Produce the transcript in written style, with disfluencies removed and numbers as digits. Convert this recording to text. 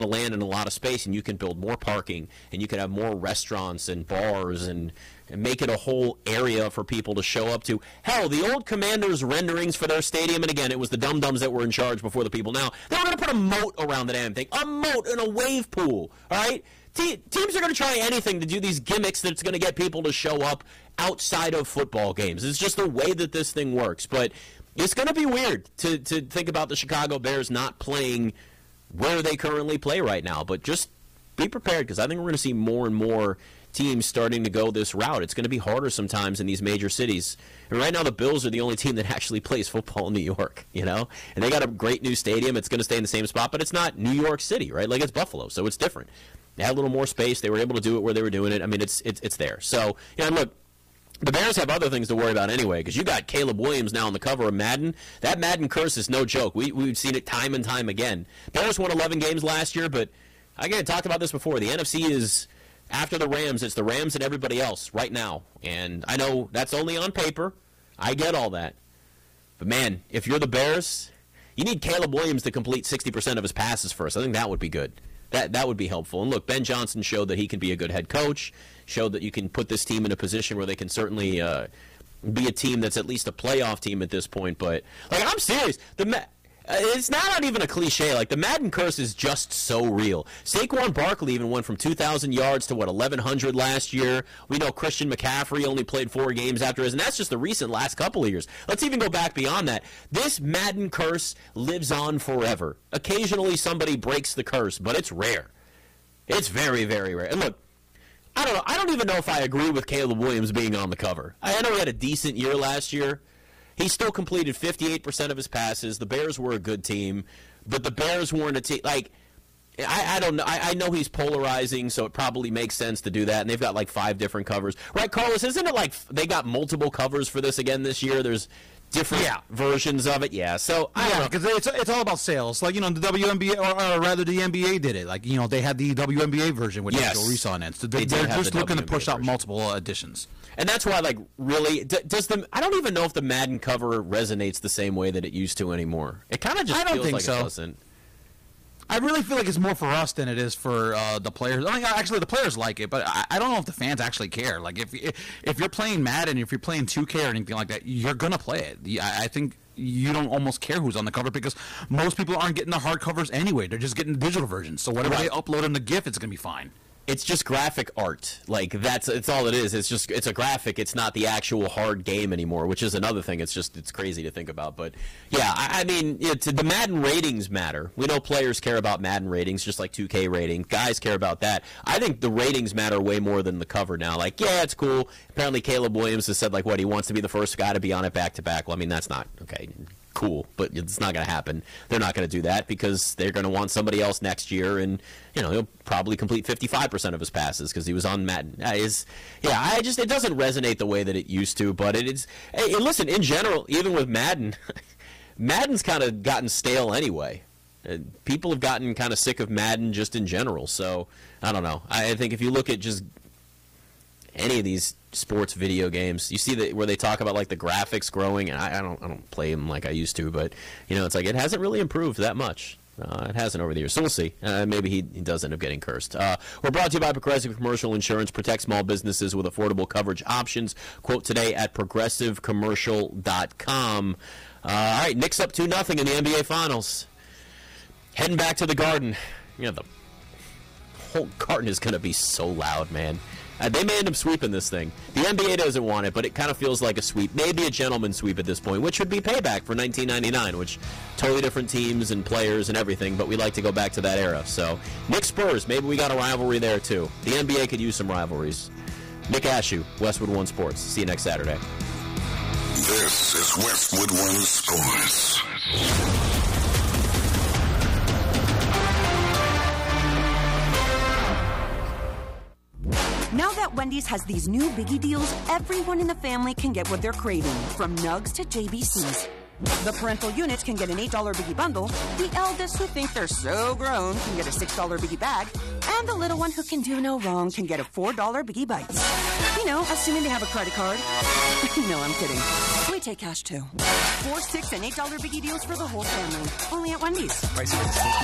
the land and a lot of space, and you can build more parking, and you can have more restaurants and bars and make it a whole area for people to show up to. Hell, the old Commanders renderings for their stadium, and again, it was the dum-dums that were in charge before the people now, they were going to put a moat around the damn thing. A moat and a wave pool, all right? Teams are going to try anything to do these gimmicks that's going to get people to show up outside of football games. It's just the way that this thing works. But it's going to be weird to think about the Chicago Bears not playing where they currently play right now. But just be prepared, because I think we're going to see more and more teams starting to go this route. It's going to be harder sometimes in these major cities. And right now the Bills are the only team that actually plays football in New York, you know? And they got a great new stadium. It's going to stay in the same spot, but it's not New York City, right? Like, it's Buffalo, so it's different. They had a little more space. They were able to do it where they were doing it. I mean, it's there. So, yeah, and look, the Bears have other things to worry about anyway, because you got Caleb Williams now on the cover of Madden. That Madden curse is no joke. We've seen it time and time again. Bears won 11 games last year, but again, talked about this before. The NFC is, after the Rams, it's the Rams and everybody else right now. And I know that's only on paper. I get all that. But, man, if you're the Bears, you need Caleb Williams to complete 60% of his passes first. I think that would be good. That would be helpful. And look, Ben Johnson showed that he can be a good head coach, showed that you can put this team in a position where they can certainly be a team that's at least a playoff team at this point. But, like, I'm serious. It's not even a cliche. Like, the Madden curse is just so real. Saquon Barkley even went from 2,000 yards to, 1,100 last year. We know Christian McCaffrey only played 4 games after his, and that's just the recent last couple of years. Let's even go back beyond that. This Madden curse lives on forever. Occasionally somebody breaks the curse, but it's rare. It's very, very rare. And look, I don't know. I don't even know if I agree with Caleb Williams being on the cover. I know he had a decent year last year. He still completed 58% of his passes. The Bears were a good team, but the Bears weren't a team. Like, I don't know. I know he's polarizing, so it probably makes sense to do that. And they've got like 5 different covers, right, Carlos? Isn't it like they got multiple covers for this again this year? There's different versions of it. Yeah. So I don't know, because it's all about sales. Like, the WNBA, or rather the NBA did it. Like, they had the WNBA version with Joe Reese on it. So they're just looking to push out multiple editions. And that's why, like, really, I don't even know if the Madden cover resonates the same way that it used to anymore. It kind of just feels like it doesn't. I really feel like it's more for us than it is for the players. I mean, actually, the players like it, but I don't know if the fans actually care. Like, if you're playing Madden, if you're playing 2K or anything like that, you're going to play it. I think you don't almost care who's on the cover, because most people aren't getting the hard covers anyway. They're just getting digital versions. So whatever they upload in the GIF, it's going to be fine. It's just graphic art. Like, it's all it is. It's a graphic. It's not the actual hard game anymore, which is another thing. It's crazy to think about. But yeah, I mean, the Madden ratings matter. We know players care about Madden ratings, just like 2K rating. Guys care about that. I think the ratings matter way more than the cover now. Like, yeah, it's cool. Apparently Caleb Williams has said, like, he wants to be the first guy to be on it back to back. Well, I mean, that's not okay. Cool, but it's not going to happen. They're not going to do that, because they're going to want somebody else next year, and he'll probably complete 55% of his passes because he was on Madden. It doesn't resonate the way that it used to. But it is. Hey, listen, in general, even with Madden, Madden's kind of gotten stale anyway. People have gotten kind of sick of Madden just in general. So I don't know. I think if you look at just any of these sports video games, you see that where they talk about like the graphics growing, and I don't play them like I used to, but it's like it hasn't really improved that much. It hasn't over the years, so we'll see. Maybe he does end up getting cursed. We're brought to you by Progressive Commercial Insurance. Protect small businesses with affordable coverage options. Quote today at progressivecommercial.com. All right, Knicks up 2-0 in the NBA Finals. Heading back to the Garden. The whole Garden is going to be so loud, man. They may end up sweeping this thing. The NBA doesn't want it, but it kind of feels like a sweep. Maybe a gentleman's sweep at this point, which would be payback for 1999, which totally different teams and players and everything, but we like to go back to that era. So, Knicks Spurs, maybe we got a rivalry there too. The NBA could use some rivalries. Nick Ashew, Westwood One Sports. See you next Saturday. This is Westwood One Sports. Now that Wendy's has these new biggie deals, everyone in the family can get what they're craving, from nugs to JBCs. The parental units can get an $8 biggie bundle, the eldest who think they're so grown can get a $6 biggie bag, and the little one who can do no wrong can get a $4 biggie bites. Assuming they have a credit card. No, I'm kidding. We take cash too. $4, $6, and $8 biggie deals for the whole family. Only at Wendy's.